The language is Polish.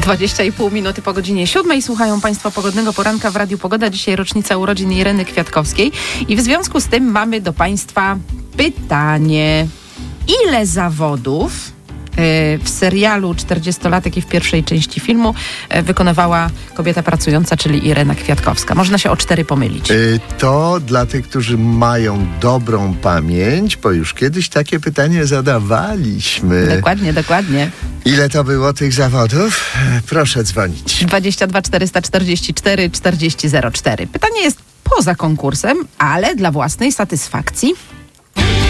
20,5 minuty po godzinie 7. Słuchają Państwo Pogodnego Poranka w Radiu Pogoda. Dzisiaj rocznica urodzin Ireny Kwiatkowskiej. I w związku z tym mamy do Państwa pytanie. Ile zawodów w serialu 40-latek i w pierwszej części filmu wykonywała kobieta pracująca, czyli Irena Kwiatkowska? Można się o 4 pomylić. To dla tych, którzy mają dobrą pamięć, bo już kiedyś takie pytanie zadawaliśmy. Dokładnie. Ile to było tych zawodów? Proszę dzwonić. 22 444 4004. Pytanie jest poza konkursem, ale dla własnej satysfakcji.